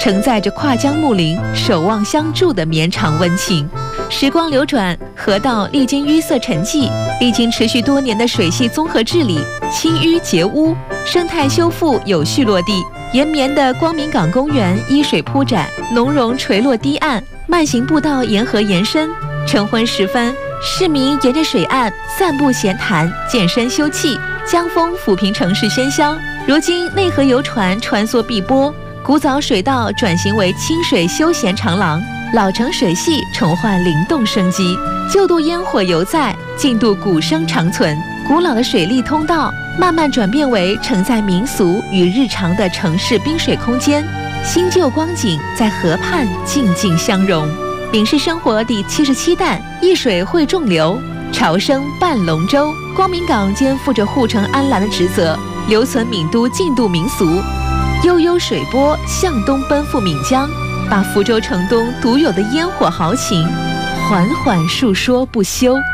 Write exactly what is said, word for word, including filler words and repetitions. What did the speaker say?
承载着跨江暮陵、守望相助的绵长温情。时光流转，河道历经淤塞沉寂，历经持续多年的水系综合治理、清淤洁污、生态修复有序落地。延绵的光明港公园依水铺展，浓榕垂落堤岸，慢行步道沿河延伸。晨昏时分，市民沿着水岸散步闲谈、健身休憩，江风抚平城市喧嚣。如今内河游船穿梭碧波，古早水道转型为清水休闲长廊，老城水系重焕灵动生机。旧渡烟火犹在，近渡古声长存。古老的水利通道慢慢转变为承载民俗与日常的城市滨水空间，新旧光景在河畔静静相融。闽市生活第七十七弹，一水汇众流，潮生伴龙舟。光明港肩负着护城安澜的职责，留存闽都竞渡民俗。悠悠水波向东奔赴闽江，把福州城东独有的烟火豪情缓缓述说不休。